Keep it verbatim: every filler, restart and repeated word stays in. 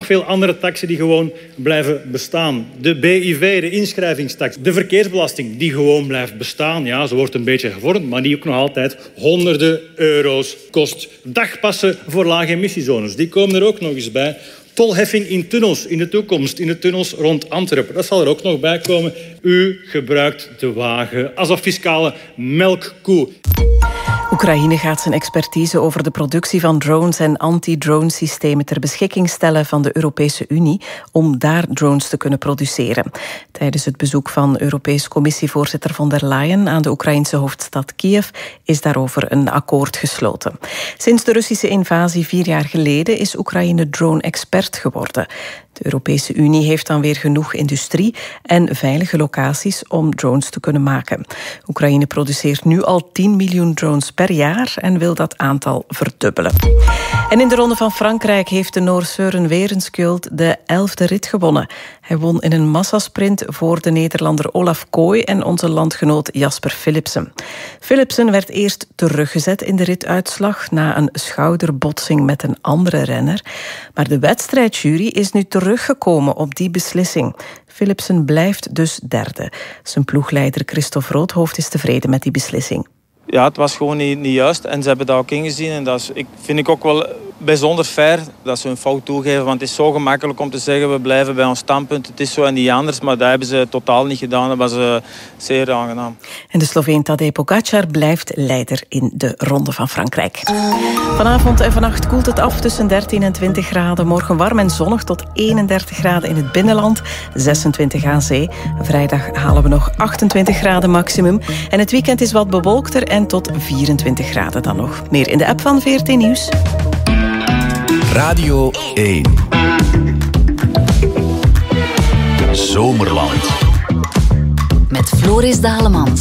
veel andere taksen die gewoon blijven bestaan. De B I V, de inschrijvingstaks, de verkeersbelasting die gewoon blijft bestaan. Ja, ze wordt een beetje gevormd, maar die ook nog altijd honderden euro's kost. Dagpassen voor lage emissiezones, die komen er ook nog eens bij. Tolheffing in tunnels in de toekomst, in de tunnels rond Antwerpen. Dat zal er ook nog bij komen. U gebruikt de wagen als een fiscale melkkoe. Oekraïne gaat zijn expertise over de productie van drones en anti-drone-systemen ter beschikking stellen van de Europese Unie om daar drones te kunnen produceren. Tijdens het bezoek van Europese Commissievoorzitter von der Leyen aan de Oekraïnse hoofdstad Kiev is daarover een akkoord gesloten. Sinds de Russische invasie vier jaar geleden is Oekraïne drone-expert geworden. De Europese Unie heeft dan weer genoeg industrie en veilige locaties om drones te kunnen maken. Oekraïne produceert nu al tien miljoen drones per jaar en wil dat aantal verdubbelen. En in de Ronde van Frankrijk heeft de Noor Søren Werenskjöld de elfde rit gewonnen. Hij won in een massasprint voor de Nederlander Olaf Kooi en onze landgenoot Jasper Philipsen. Philipsen werd eerst teruggezet in de rituitslag na een schouderbotsing met een andere renner. Maar de wedstrijdjury is nu teruggekomen op die beslissing. Philipsen blijft dus derde. Zijn ploegleider Christophe Roodhoofd is tevreden met die beslissing. Ja, het was gewoon niet, niet juist en ze hebben dat ook ingezien. En dat is, ik, vind ik ook wel bijzonder fair dat ze hun fout toegeven. Want het is zo gemakkelijk om te zeggen, we blijven bij ons standpunt. Het is zo en niet anders, maar dat hebben ze totaal niet gedaan. Dat was uh, zeer aangenaam. En de Sloveen Tadej Pogacar blijft leider in de Ronde van Frankrijk. Vanavond en vannacht koelt het af tussen dertien en twintig graden. Morgen warm en zonnig tot eenendertig graden in het binnenland, zesentwintig aan zee. Vrijdag halen we nog achtentwintig graden maximum. En het weekend is wat bewolkter en tot vierentwintig graden dan nog. Meer in de app van V R T Nieuws. Radio één. Zomerland. Met Floris Dalemans.